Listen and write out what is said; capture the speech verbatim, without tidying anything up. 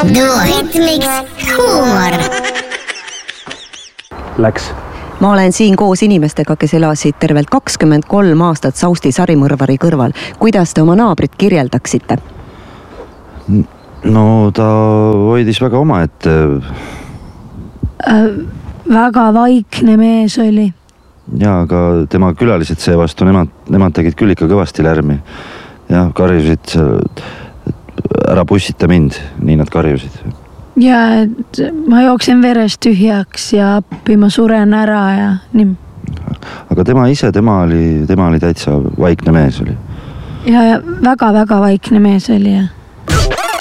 duoritmiks huumor. Läks. Ma olen siin koos inimestega, kes elasid tervelt kakskümmend kolm aastat Sausti sarimõrvari kõrval. Kuidas te oma naabrit kirjeldaksite? No ta hoidis väga oma, et... Äh, väga vaikne mees oli. Ja, aga tema külalised seevastu, nemad, nemad tegid küll ikka kõvasti lärmi. Ja, karjusid, ära pussita mind, nii nad karjusid. Ja, et ma jooksen verest tühjaks ja appi ma suren ära ja nii. Aga tema ise, tema oli, tema oli täitsa vaikne mees oli. Ja, ja väga-väga vaikne mees oli ja.